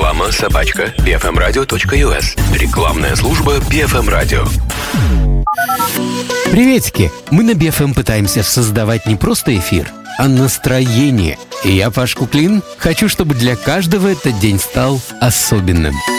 reklama@bfmradio.us. Рекламная служба BFM Radio. Приветики! Мы на BFM пытаемся создавать не просто эфир, а настроение. И я, Паш Куклин, хочу, чтобы для каждого этот день стал особенным.